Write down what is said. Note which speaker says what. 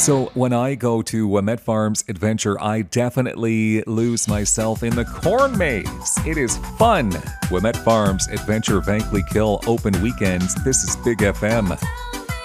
Speaker 1: So when I go to Met Farms Adventure, I definitely lose myself in the corn maze. It is fun. Met Farms Adventure Vankleek Hill open weekends. This is Big FM.